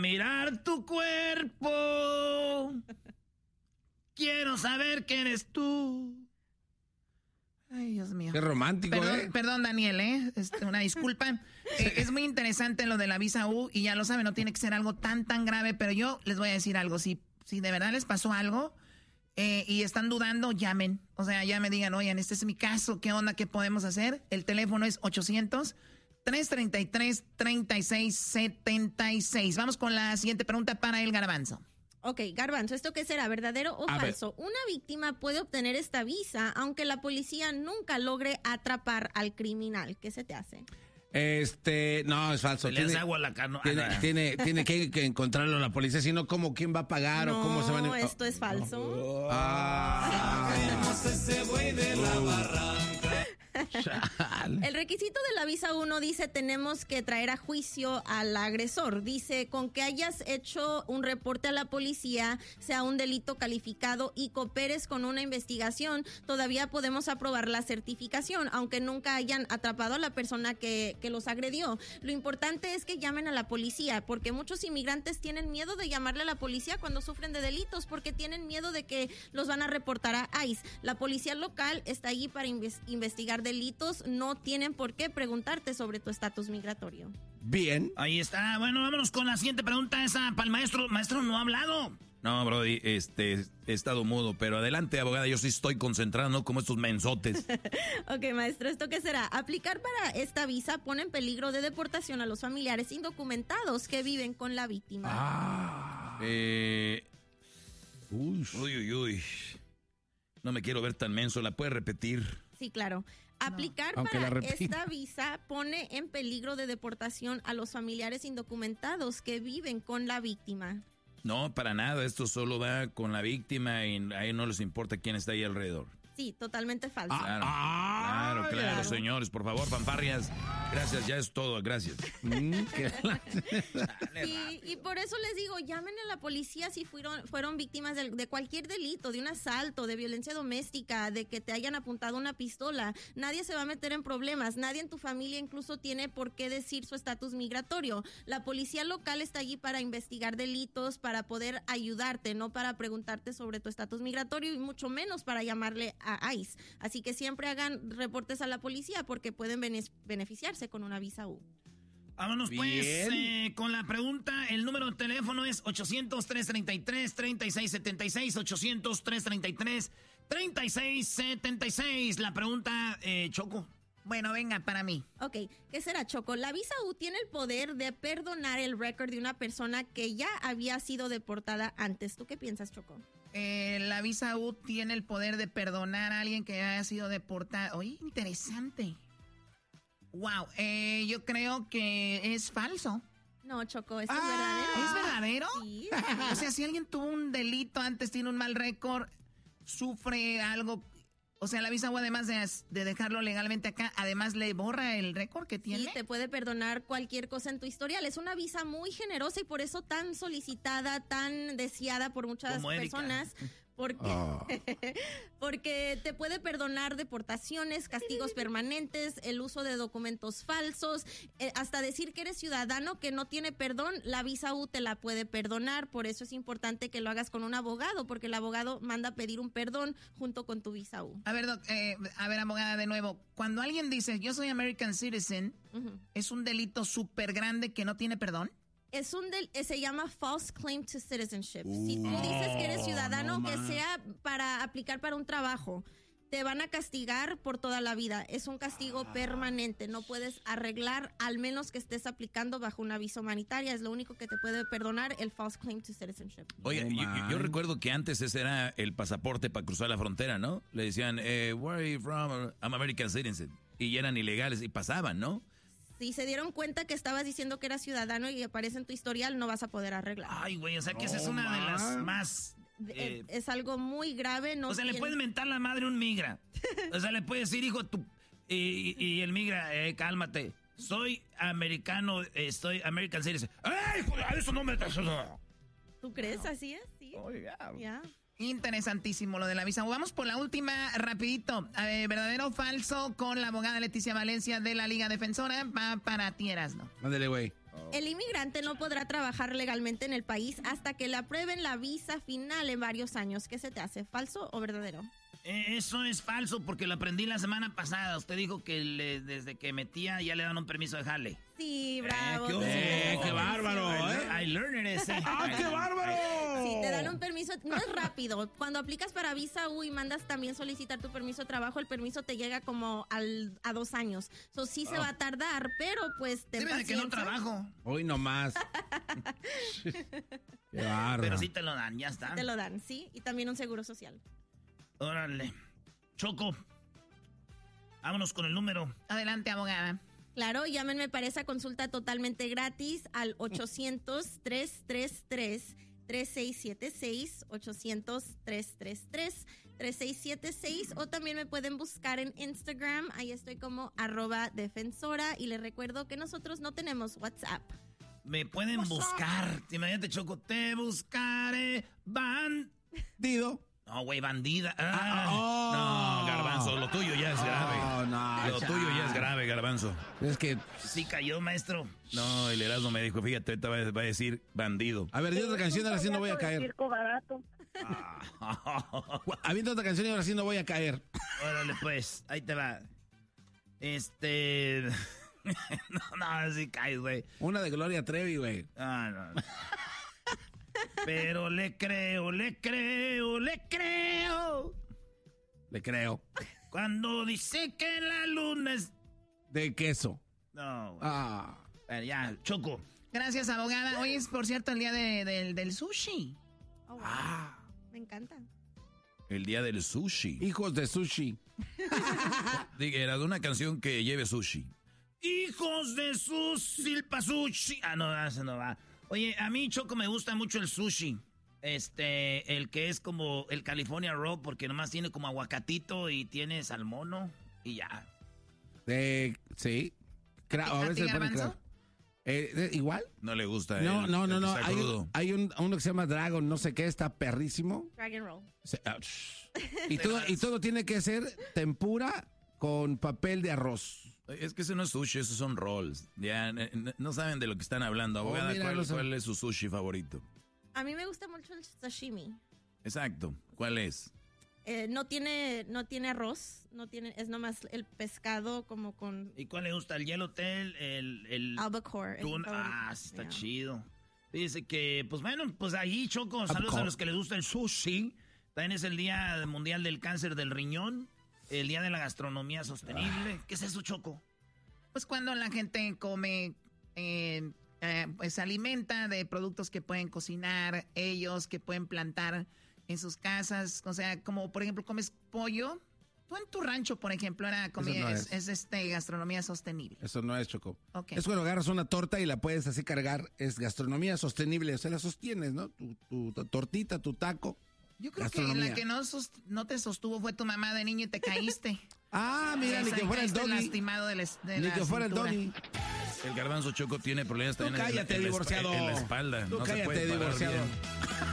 Mirar tu cuerpo, quiero saber quién eres tú. Ay, Dios mío. Qué romántico, Perdón, Daniel, una disculpa. Es muy interesante lo de la visa U y ya lo saben, no tiene que ser algo tan grave, pero yo les voy a decir algo. Si de verdad les pasó algo y están dudando, llamen. O sea, ya me digan, oigan, este es mi caso, ¿qué onda? ¿Qué podemos hacer? El teléfono es 800-333-3676. Vamos con la siguiente pregunta para el Garbanzo. Ok, Garbanzo, ¿esto qué será? ¿Verdadero o falso? Una víctima puede obtener esta visa aunque la policía nunca logre atrapar al criminal. ¿Qué se te hace? No, es falso. Le hace agua a la canoa. Tiene que encontrarlo la policía, si no, ¿cómo quién va a pagar o cómo se van a... No, esto es falso. Ese güey de la barranca. El requisito de la visa 1 dice tenemos que traer a juicio al agresor. Dice con que hayas hecho un reporte a la policía, sea un delito calificado y cooperes con una investigación, todavía podemos aprobar la certificación, aunque nunca hayan atrapado a la persona que los agredió. Lo importante es que llamen a la policía, porque muchos inmigrantes tienen miedo de llamarle a la policía cuando sufren de delitos, porque tienen miedo de que los van a reportar a ICE. La policía local está allí para investigar delitos, no tienen por qué preguntarte sobre tu estatus migratorio. Bien. Ahí está. Bueno, vámonos con la siguiente pregunta, esa para el maestro. Maestro, no ha hablado. No, Brody, he estado mudo, pero adelante, abogada, yo sí estoy concentrado, no como estos mensotes. Ok, maestro, ¿esto qué será? Aplicar para esta visa pone en peligro de deportación a los familiares indocumentados que viven con la víctima. Uy. No me quiero ver tan menso, ¿la puedes repetir? Sí, claro. Aplicar para esta visa pone en peligro de deportación a los familiares indocumentados que viven con la víctima. No, para nada, esto solo va con la víctima y a ellos no les importa quién está ahí alrededor. Sí, totalmente falso. Claro, señores, por favor, fanfarrias. Gracias, ya es todo, gracias. Y por eso les digo, llamen a la policía si fueron víctimas de cualquier delito, de un asalto, de violencia doméstica, de que te hayan apuntado una pistola. Nadie se va a meter en problemas, nadie en tu familia incluso tiene por qué decir su estatus migratorio. La policía local está allí para investigar delitos, para poder ayudarte, no para preguntarte sobre tu estatus migratorio y mucho menos para llamarle a ICE. Así que siempre hagan reportes a la policía porque pueden beneficiarse con una visa U. Vámonos pues con la pregunta. El número de teléfono es 800-333-3676. 800-333-3676. La pregunta, Choco. Bueno, venga, para mí. Ok, ¿qué será, Choco? La visa U tiene el poder de perdonar el récord de una persona que ya había sido deportada antes. ¿Tú qué piensas, Choco? La visa U tiene el poder de perdonar a alguien que haya sido deportado. Oye, interesante. Wow, yo creo que es falso. No, Choco, esto es verdadero. ¿Es verdadero? Sí. O sea, si alguien tuvo un delito antes, tiene un mal récord, sufre algo... O sea, la visa U, además de dejarlo legalmente acá, además le borra el récord que tiene. Sí, te puede perdonar cualquier cosa en tu historial. Es una visa muy generosa y por eso tan solicitada, tan deseada por muchas personas. Porque te puede perdonar deportaciones, castigos permanentes, el uso de documentos falsos, hasta decir que eres ciudadano que no tiene perdón, la visa U te la puede perdonar. Por eso es importante que lo hagas con un abogado, porque el abogado manda a pedir un perdón junto con tu visa U. A ver, abogada, de nuevo, cuando alguien dice yo soy American Citizen, ¿es un delito súper grande que no tiene perdón? Se llama false claim to citizenship. Si tú dices que eres ciudadano, que sea para aplicar para un trabajo, te van a castigar por toda la vida. Es un castigo permanente. No puedes arreglar al menos que estés aplicando bajo una visa humanitaria. Es lo único que te puede perdonar el false claim to citizenship. Oye, yo recuerdo que antes ese era el pasaporte para cruzar la frontera, ¿no? Le decían, where are you from? I'm American citizen. Y eran ilegales y pasaban, ¿no? Si se dieron cuenta que estabas diciendo que eras ciudadano y aparece en tu historial, no vas a poder arreglar. Ay, güey, o sea que esa es una de las más... es algo muy grave. No, o sea, le puedes mentar la madre a un migra. O sea, le puedes decir, hijo, tú... Y el migra, cálmate. Soy americano, estoy American Citizen. ¡Ay, eso no me... ¿Tú crees? ¿Así es? Sí. Oh, yeah. Interesantísimo lo de la visa. Vamos por la última, rapidito. ¿Verdadero o falso con la abogada Leticia Valencia de la Liga Defensora? Va para ti, Erasno. Mándale, güey. El inmigrante no podrá trabajar legalmente en el país hasta que le aprueben la visa final en varios años. ¿Qué se te hace? ¿Falso o verdadero? Eso es falso porque lo aprendí la semana pasada. Usted dijo que desde que metía ya le dan un permiso de jale. Sí, bravo. ¡Qué bárbaro! I learned it ese. ¡Ah, qué bárbaro! Sí, te dan un permiso, no es rápido. Cuando aplicas para visa U y mandas también solicitar tu permiso de trabajo, el permiso te llega como a 2 años. So, sí se va a tardar, pero pues ten Dime de que no trabajo. Hoy nomás. ¡Qué bárbaro! Pero sí te lo dan, ya está. Te lo dan, sí. Y también un seguro social. Órale. Choco, vámonos con el número. Adelante, abogada. Claro, llámenme para esa consulta totalmente gratis al 800-333-3676, 800-333-3676, o también me pueden buscar en Instagram, ahí estoy como @defensora, y les recuerdo que nosotros no tenemos WhatsApp. Me pueden buscar. Imagínate, Choco, te buscaré, bandido. No, güey, bandida. No, Garbanzo, lo tuyo ya es grave. Lo tuyo ya es grave, Garbanzo. Es que... Sí cayó, maestro. No, el Erasmo me dijo, fíjate, ahorita va a decir bandido. A ver, di otra canción, ahora sí no voy a caer. Circo barato. Avienta otra canción y ahora sí no voy a caer. Órale, pues, ahí te va. No, así caes, güey. Una de Gloria Trevi, güey. No. Pero le creo. Le creo. Cuando dice que la luna es... De queso. No. Bueno, ya, Choco. Gracias, abogada. Hoy es, por cierto, el día del sushi. Oh, wow. Me encanta. El día del sushi. Hijos de sushi. Era de una canción que lleve sushi. Hijos de sushi. No, eso no va. Oye, a mí, Choco, me gusta mucho el sushi. El que es como el California Roll, porque nomás tiene como aguacatito y tiene salmono y ya. Sí. A veces le ponen crab. ¿Igual? No le gusta. No. Hay uno que se llama Dragon, no sé qué, está perrísimo. Dragon Roll. Y todo tiene que ser tempura con papel de arroz. Es que eso no es sushi, esos son rolls. Ya no saben de lo que están hablando. Abogada, ¿cuál es su sushi favorito? A mí me gusta mucho el sashimi. Exacto. ¿Cuál es? No tiene arroz, es nomás el pescado como con... ¿Y cuál le gusta? ¿El Yellowtail? El albacore. Está chido. Dice que, pues bueno, pues ahí, Choco, saludos a los que les gusta el sushi. También es el Día Mundial del Cáncer del Riñón. El Día de la Gastronomía Sostenible. ¿Qué es eso, Choco? Pues cuando la gente come, pues se alimenta de productos que pueden cocinar ellos, que pueden plantar en sus casas. O sea, como por ejemplo comes pollo. Tú en tu rancho, por ejemplo, era comida, es gastronomía sostenible. Eso no es, Choco. Okay. Es cuando agarras una torta y la puedes así cargar. Es gastronomía sostenible. O sea, la sostienes, ¿no? Tu tortita, tu taco. Yo creo que la que no te sostuvo fue tu mamá de niño y te caíste. Mira, ni que fuera el doggy. Lastimado de ni que fuera el doggy. El Garbanzo, Choco, tiene problemas también cállate, divorciado. En la espalda. Tú no cállate, se puede divorciado.